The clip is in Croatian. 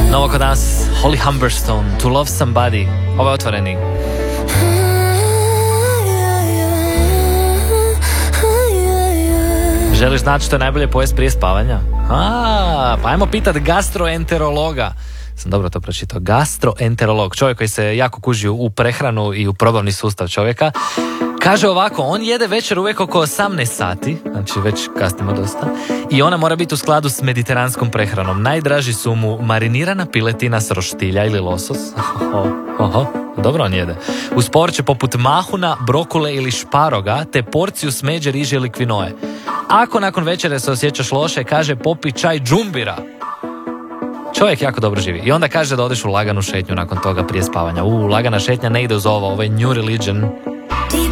Novo kod nas, Holly Humberstone, To Love Somebody. Ovo je otvoreni. Želiš znati što je najbolje pojest prije spavanja? Pa ajmo pitat gastroenterologa. Sam dobro to pročitao. Gastroenterolog, čovjek koji se jako kuži u prehranu i u probavni sustav čovjeka. Kaže ovako, on jede večer uvijek oko 18 sati, znači već kasnimo dosta, i ona mora biti u skladu s mediteranskom prehranom. Najdraži su mu marinirana piletina s roštilja ili losos. Dobro on jede. Uz povrće poput mahuna, brokule ili šparoga, te porciju smeđe, riže ili kvinoe. Ako nakon večere se osjećaš loše, kaže popi čaj džumbira. Čovjek jako dobro živi. I onda kaže da odeš u laganu šetnju nakon toga prije spavanja. Lagana šetnja ne ide uz ovo je New Religion.